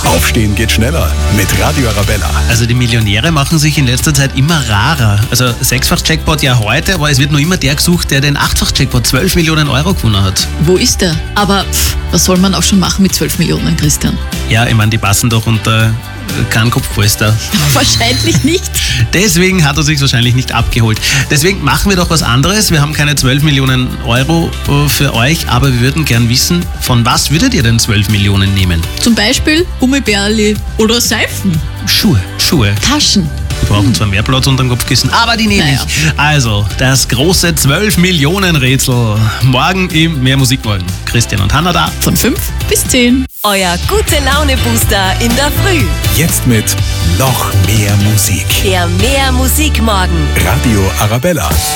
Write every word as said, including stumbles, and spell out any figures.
Aufstehen geht schneller mit Radio Arabella. Also die Millionäre machen sich in letzter Zeit immer rarer. Also Sechsfach-Jackpot ja heute, aber es wird nur immer der gesucht, der den Achtfach-Jackpot zwölf Millionen Euro gewonnen hat. Wo ist der? Aber pff, was soll man auch schon machen mit zwölf Millionen, Christian? Ja, ich meine, die passen doch unter äh, keinen Kopfpolster. Wahrscheinlich nicht. Deswegen hat er sich wahrscheinlich nicht abgeholt. Deswegen machen wir doch was anderes. Wir haben keine zwölf Millionen Euro äh, für euch, aber wir würden gern wissen, von was würdet ihr denn zwölf Millionen nehmen? Zum Beispiel Gummibärli oder Seifen, Schuhe, Schuhe. Taschen. Wir brauchen zwar mehr Platz unter dem Kopfkissen, aber die nehme Naja. ich. Also, das große zwölf Millionen Rätsel. Morgen im Mehr Musik morgen. Christian und Hanna da. Von fünf bis zehn. Euer Gute-Laune-Booster in der Früh. Jetzt mit noch mehr Musik. Der Mehr Musik morgen. Radio Arabella.